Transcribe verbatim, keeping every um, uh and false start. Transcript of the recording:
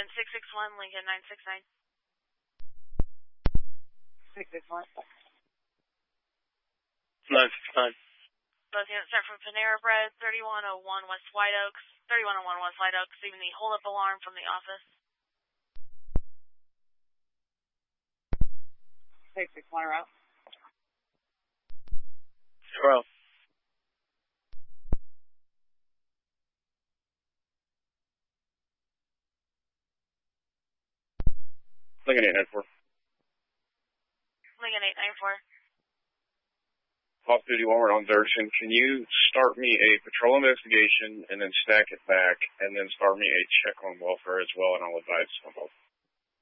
Lincoln six six one, Lincoln nine six nine. six six one. nine six nine. Both units start from Panera Bread, thirty-one oh one West White Oaks, thirty-one oh one West White Oaks, receiving the hold-up alarm from the office. six six one route. Route. Lincoln eight nine four. Lincoln eight nine four. Off-duty while we're on Dirksen, can you start me a patrol investigation and then stack it back and then start me a check on welfare as well, and I'll advise on both.